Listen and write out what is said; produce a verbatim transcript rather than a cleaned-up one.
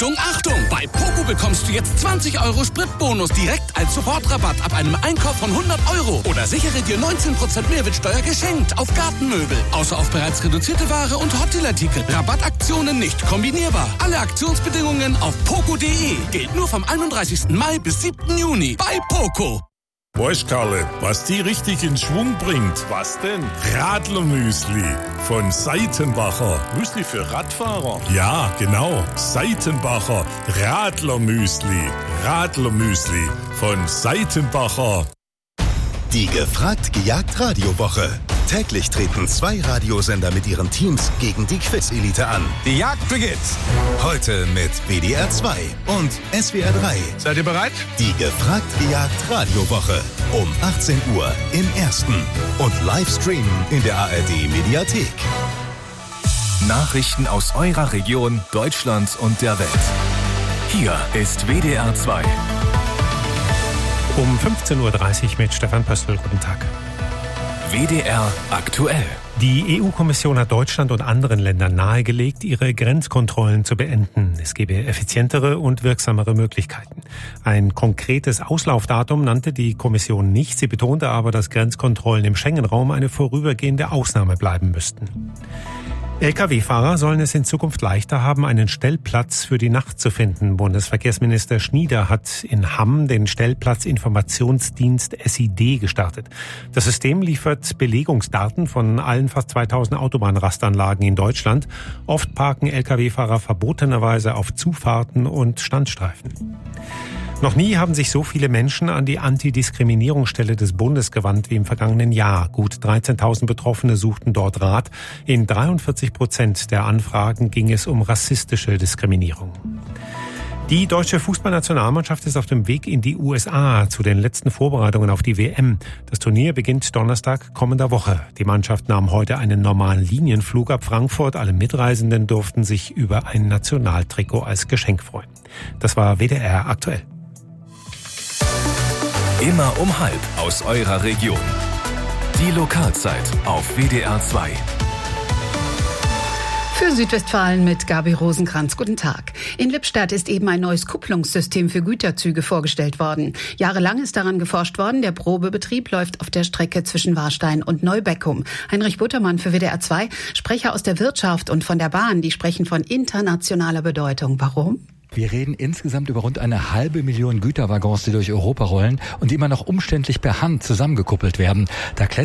Achtung, Achtung! Bei Poco bekommst du jetzt zwanzig Euro Spritbonus direkt als Sofortrabatt ab einem Einkauf von hundert Euro. Oder sichere dir neunzehn Prozent Mehrwertsteuer geschenkt auf Gartenmöbel. Außer auf bereits reduzierte Ware und Hotelartikel. Rabattaktionen nicht kombinierbar. Alle Aktionsbedingungen auf poco punkt de. Gilt nur vom einunddreißigsten Mai bis siebten Juni bei Poco. Weißt, Karle, was die richtig in Schwung bringt? Was denn? Radlermüsli von Seitenbacher. Müsli für Radfahrer? Ja, genau. Seitenbacher Radlermüsli. Radlermüsli von Seitenbacher. Die gefragt gejagt Radiowoche. Täglich treten zwei Radiosender mit ihren Teams gegen die Quiz-Elite an. Die Jagd beginnt. Heute mit W D R zwei und S W R drei. Seid ihr bereit? Die gefragt gejagt Radiowoche. Um achtzehn Uhr im Ersten. Und live streamen in der A R D-Mediathek. Nachrichten aus eurer Region, Deutschland und der Welt. Hier ist W D R zwei. Um fünfzehn Uhr dreißig mit Stefan Pöstl. Guten Tag. W D R aktuell. Die E U-Kommission hat Deutschland und anderen Ländern nahegelegt, ihre Grenzkontrollen zu beenden. Es gebe effizientere und wirksamere Möglichkeiten. Ein konkretes Auslaufdatum nannte die Kommission nicht. Sie betonte aber, dass Grenzkontrollen im Schengen-Raum eine vorübergehende Ausnahme bleiben müssten. L K W-Fahrer sollen es in Zukunft leichter haben, einen Stellplatz für die Nacht zu finden. Bundesverkehrsminister Schnieder hat in Hamm den Stellplatzinformationsdienst S I D gestartet. Das System liefert Belegungsdaten von allen fast zweitausend Autobahnrastanlagen in Deutschland. Oft parken L K W-Fahrer verbotenerweise auf Zufahrten und Standstreifen. Noch nie haben sich so viele Menschen an die Antidiskriminierungsstelle des Bundes gewandt wie im vergangenen Jahr. Gut dreizehntausend Betroffene suchten dort Rat. In dreiundvierzig Prozent der Anfragen ging es um rassistische Diskriminierung. Die deutsche Fußballnationalmannschaft ist auf dem Weg in die U S A zu den letzten Vorbereitungen auf die W M. Das Turnier beginnt Donnerstag kommender Woche. Die Mannschaft nahm heute einen normalen Linienflug ab Frankfurt. Alle Mitreisenden durften sich über ein Nationaltrikot als Geschenk freuen. Das war W D R aktuell. Immer um halb aus eurer Region. Die Lokalzeit auf W D R zwei. Für Südwestfalen mit Gabi Rosenkranz. Guten Tag. In Lippstadt ist eben ein neues Kupplungssystem für Güterzüge vorgestellt worden. Jahrelang ist daran geforscht worden. Der Probebetrieb läuft auf der Strecke zwischen Warstein und Neubeckum. Heinrich Buttermann für W D R zwei, Sprecher aus der Wirtschaft und von der Bahn. Die sprechen von internationaler Bedeutung. Warum? Wir reden insgesamt über rund eine halbe Million Güterwaggons, die durch Europa rollen und die immer noch umständlich per Hand zusammengekuppelt werden. Da